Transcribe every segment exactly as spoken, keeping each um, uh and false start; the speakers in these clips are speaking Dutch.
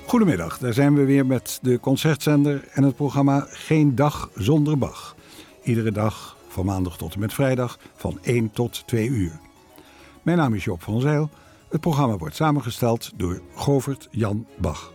Goedemiddag, daar zijn we weer met de concertzender en het programma Geen Dag Zonder Bach. Iedere dag van maandag tot en met vrijdag van één tot twee uur. Mijn naam is Job van Zijl. Het programma wordt samengesteld door Govert Jan Bach.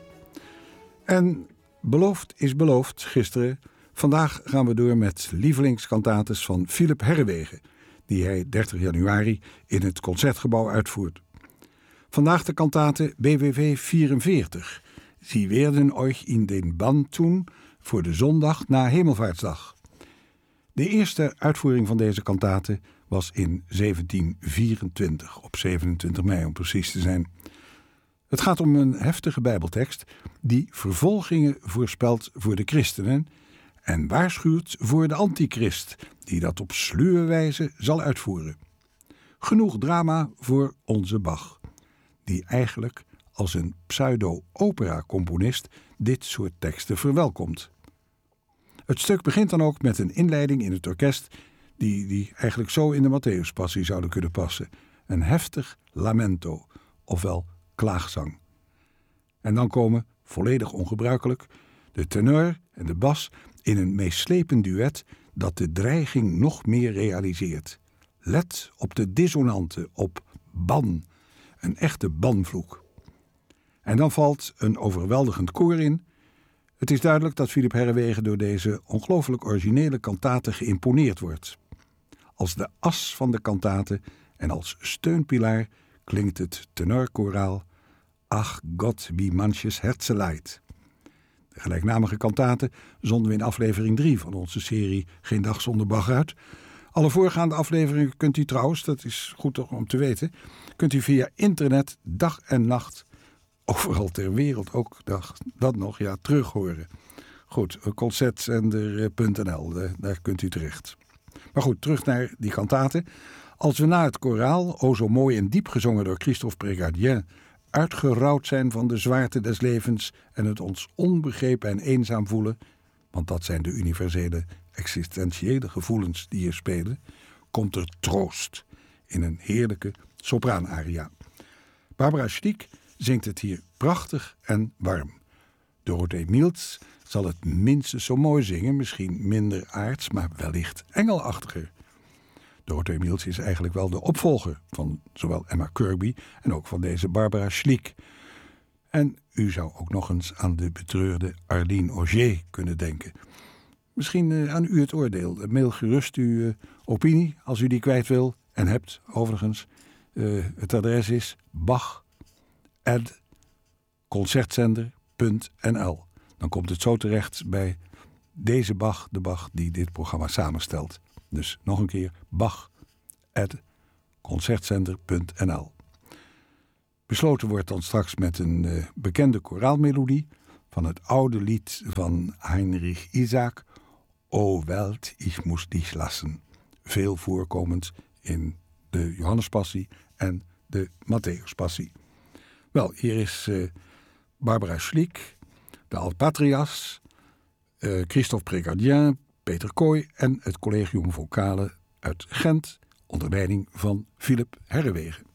En beloofd is beloofd gisteren. Vandaag gaan we door met lievelingskantates van Philipp Herreweghe, die hij dertig januari in het Concertgebouw uitvoert. Vandaag de kantate B W V vierenveertig. Sie werden euch in den Bann tun voor de zondag na Hemelvaartsdag. De eerste uitvoering van deze kantate was in zeventien vierentwintig, op zevenentwintig mei om precies te zijn. Het gaat om een heftige bijbeltekst die vervolgingen voorspelt voor de christenen en waarschuwt voor de antichrist, die dat op sluwe wijze zal uitvoeren. Genoeg drama voor onze Bach, die eigenlijk als een pseudo-opera-componist dit soort teksten verwelkomt. Het stuk begint dan ook met een inleiding in het orkest die, die eigenlijk zo in de Matthäuspassie zouden kunnen passen. Een heftig lamento, ofwel klaagzang. En dan komen, volledig ongebruikelijk, de tenor en de bas in een meeslepend duet dat de dreiging nog meer realiseert. Let op de dissonanten, op ban, een echte banvloek. En dan valt een overweldigend koor in. Het is duidelijk dat Philipp Herreweghe door deze ongelooflijk originele kantate geïmponeerd wordt. Als de as van de kantate en als steunpilaar klinkt het tenorkoraal Ach Gott, wie manches Herze leidt. De gelijknamige kantate zonden we in aflevering drie van onze serie Geen Dag Zonder Bach uit. Alle voorgaande afleveringen kunt u trouwens, dat is goed om te weten, kunt u via internet dag en nacht, overal ter wereld ook dag, dat nog, ja, terug horen. Goed, concertzender punt n l, daar kunt u terecht. Maar goed, terug naar die kantate. Als we na het koraal, o zo mooi en diep gezongen door Christophe Prégardien, uitgerouwd zijn van de zwaarte des levens en het ons onbegrepen en eenzaam voelen, want dat zijn de universele existentiële gevoelens die hier spelen, komt er troost in een heerlijke sopraanaria. Barbara Schlick zingt het hier prachtig en warm. Dorothee Mieltz zal het minstens zo mooi zingen, misschien minder aards, maar wellicht engelachtiger. Dorothee Mieltz is eigenlijk wel de opvolger van zowel Emma Kirkby en ook van deze Barbara Schlick. En u zou ook nog eens aan de betreurde Arline Auger kunnen denken. Misschien uh, aan u het oordeel. Mail gerust uw uh, opinie als u die kwijt wil en hebt. Overigens, uh, het adres is bach at concertzender punt n l. Dan komt het zo terecht bij deze Bach, de Bach die dit programma samenstelt. Dus nog een keer bach at concertzender punt n l. Besloten wordt dan straks met een uh, bekende koraalmelodie van het oude lied van Heinrich Isaac, O Welt, ich muss dich lassen. Veel voorkomend in de Johannespassie en de Matthäuspassie. Wel, hier is uh, Barbara Schlick, de Alpatrias, uh, Christophe Prégardien, Peter Kooi en het Collegium Vocale uit Gent onder leiding van Philipp Herreweghe.